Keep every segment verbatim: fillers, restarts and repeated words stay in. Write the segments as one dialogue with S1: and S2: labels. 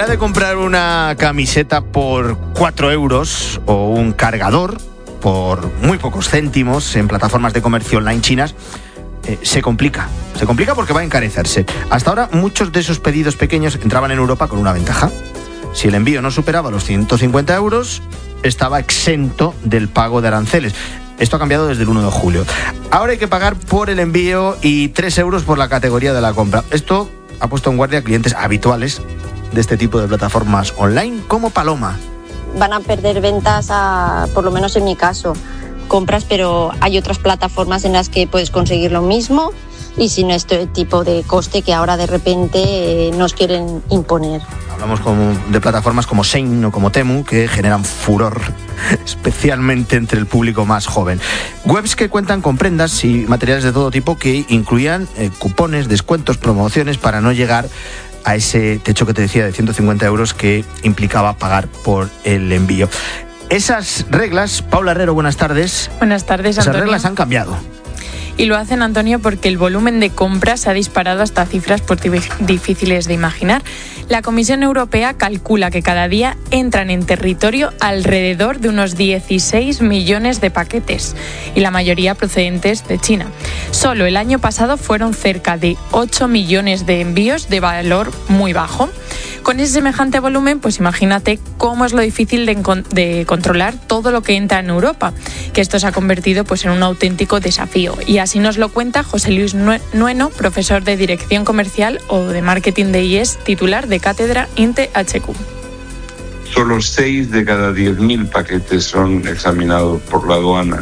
S1: idea de comprar una camiseta por cuatro euros o un cargador por muy pocos céntimos en plataformas de comercio online chinas eh, se complica. Se complica porque va a encarecerse. Hasta ahora muchos de esos pedidos pequeños entraban en Europa con una ventaja. Si el envío no superaba los ciento cincuenta euros, estaba exento del pago de aranceles. Esto ha cambiado desde el uno de julio. Ahora hay que pagar por el envío y tres euros por la categoría de la compra. Esto ha puesto en guardia a clientes habituales de este tipo de plataformas online como Paloma.
S2: Van a perder ventas, a, por lo menos en mi caso, compras, pero hay otras plataformas en las que puedes conseguir lo mismo y sin este tipo de coste que ahora de repente eh, nos quieren imponer.
S1: Hablamos como de plataformas como Shein o como Temu, que generan furor, especialmente entre el público más joven. Webs que cuentan con prendas y materiales de todo tipo que incluían eh, cupones, descuentos, promociones para no llegar a ese techo que te decía de ciento cincuenta euros que implicaba pagar por el envío. Esas reglas, Paula Herrero, buenas tardes.
S3: Buenas tardes, Antonio.
S1: Esas reglas han cambiado.
S3: Y lo hacen, Antonio, porque el volumen de compras se ha disparado hasta cifras pues, difíciles de imaginar. La Comisión Europea calcula que cada día entran en territorio alrededor de unos dieciséis millones de paquetes, y la mayoría procedentes de China. Solo el año pasado fueron cerca de ocho millones de envíos de valor muy bajo. Con ese semejante volumen, pues imagínate cómo es lo difícil de, de controlar todo lo que entra en Europa, que esto se ha convertido pues, en un auténtico desafío. Y así nos lo cuenta José Luis Nueno, profesor de Dirección Comercial o de Marketing de I E S, titular de cátedra INTE H Q.
S4: Solo seis de cada diez mil paquetes son examinados por la aduana.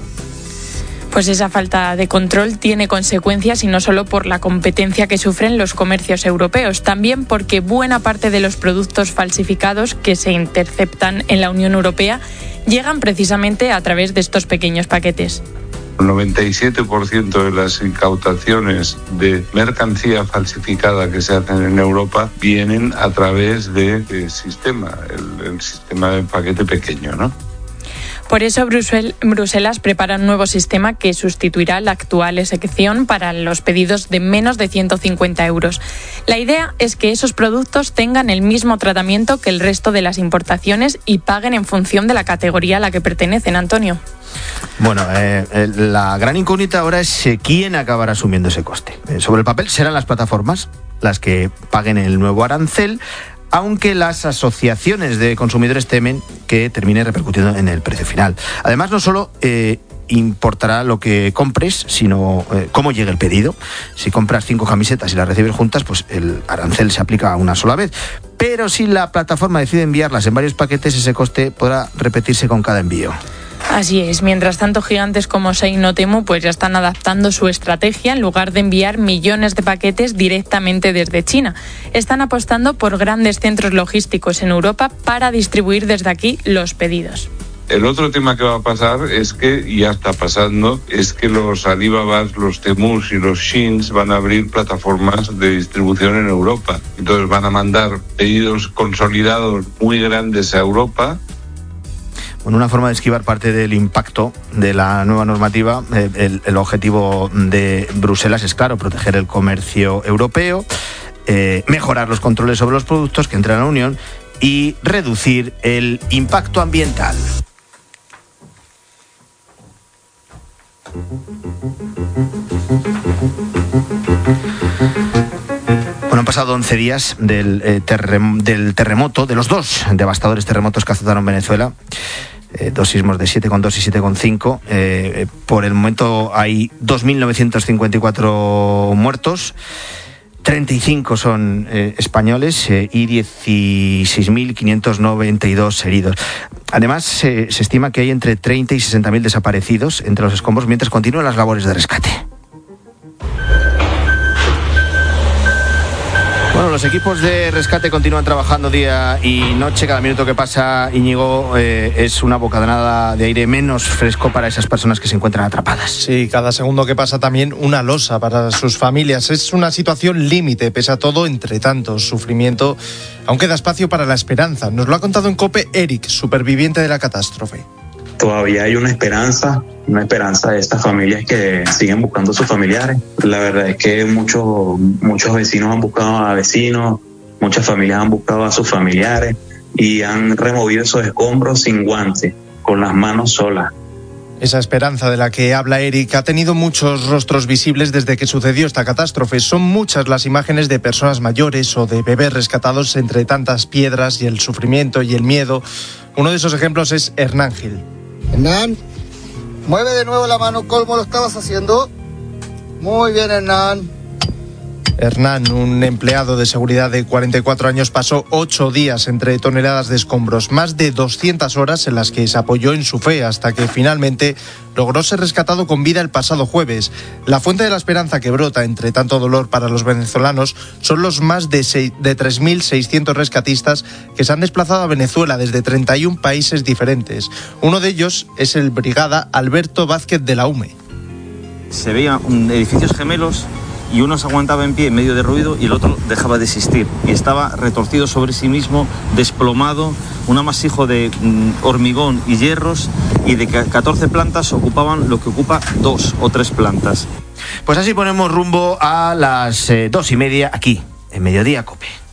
S3: Pues esa falta de control tiene consecuencias y no solo por la competencia que sufren los comercios europeos, también porque buena parte de los productos falsificados que se interceptan en la Unión Europea llegan precisamente a través de estos pequeños paquetes.
S4: El noventa y siete por ciento de las incautaciones de mercancía falsificada que se hacen en Europa vienen a través del de sistema, el, el sistema de paquete pequeño, ¿no?
S3: Por eso Brusel, Bruselas prepara un nuevo sistema que sustituirá la actual excepción para los pedidos de menos de ciento cincuenta euros. La idea es que esos productos tengan el mismo tratamiento que el resto de las importaciones y paguen en función de la categoría a la que pertenecen, Antonio.
S1: Bueno, eh, la gran incógnita ahora es eh, quién acabará asumiendo ese coste. Eh, sobre el papel serán las plataformas las que paguen el nuevo arancel, aunque las asociaciones de consumidores temen que termine repercutiendo en el precio final. Además, no solo eh, importará lo que compres, sino eh, cómo llegue el pedido. Si compras cinco camisetas y las recibes juntas, pues el arancel se aplica una sola vez. Pero si la plataforma decide enviarlas en varios paquetes, ese coste podrá repetirse con cada envío.
S3: Así es. Mientras tanto, gigantes como Shein o Temu pues ya están adaptando su estrategia. En lugar de enviar millones de paquetes directamente desde China, están apostando por grandes centros logísticos en Europa para distribuir desde aquí los pedidos.
S4: El otro tema que va a pasar es que, y ya está pasando, es que los Alibabas, los Temus y los Sheins van a abrir plataformas de distribución en Europa. Entonces van a mandar pedidos consolidados muy grandes a Europa.
S1: Bueno, una forma de esquivar parte del impacto de la nueva normativa. Eh, el, el objetivo de Bruselas es, claro, proteger el comercio europeo, eh, mejorar los controles sobre los productos que entran a la Unión y reducir el impacto ambiental. Bueno, han pasado once días del, eh, terrem- del terremoto, de los dos devastadores terremotos que azotaron Venezuela. Eh, dos sismos de siete coma dos y siete coma cinco. Eh, por el momento hay dos mil novecientos cincuenta y cuatro muertos, treinta y cinco son eh, españoles eh, y dieciséis mil quinientos noventa y dos heridos. Además, eh, se estima que hay entre treinta y sesenta mil desaparecidos entre los escombros mientras continúan las labores de rescate. Bueno, los equipos de rescate continúan trabajando día y noche. Cada minuto que pasa, Íñigo, eh, es una bocanada de aire menos fresco para esas personas que se encuentran atrapadas.
S5: Sí, cada segundo que pasa también una losa para sus familias. Es una situación límite, pese a todo, entre tanto sufrimiento. Aún queda espacio para la esperanza. Nos lo ha contado en COPE Eric, superviviente de la catástrofe.
S6: Todavía hay una esperanza, una esperanza de estas familias que siguen buscando a sus familiares. La verdad es que muchos, muchos vecinos han buscado a vecinos, Muchas familias han buscado a sus familiares y han removido esos escombros sin guantes, con las manos solas.
S5: Esa esperanza de la que habla Eric ha tenido muchos rostros visibles desde que sucedió esta catástrofe. Son muchas las imágenes de personas mayores o de bebés rescatados entre tantas piedras y el sufrimiento y el miedo. Uno de esos ejemplos es Hernán Gil.
S7: Hernán, mueve de nuevo la mano como lo estabas haciendo. Muy bien, Hernán.
S5: Hernán, un empleado de seguridad de cuarenta y cuatro años, pasó ocho días entre toneladas de escombros, más de doscientas horas en las que se apoyó en su fe hasta que finalmente logró ser rescatado con vida el pasado jueves. La fuente de la esperanza que brota entre tanto dolor para los venezolanos son los más de, de tres mil seiscientos rescatistas que se han desplazado a Venezuela desde treinta y un países diferentes. Uno de ellos es el brigada Alberto Vázquez de la U M E.
S8: Se veían edificios gemelos y uno se aguantaba en pie en medio de ruido y el otro dejaba de existir y estaba retorcido sobre sí mismo, desplomado, un amasijo de mm, hormigón y hierros, y de catorce plantas ocupaban lo que ocupa dos o tres plantas.
S1: Pues así ponemos rumbo a las eh, dos y media aquí, en Mediodía COPE.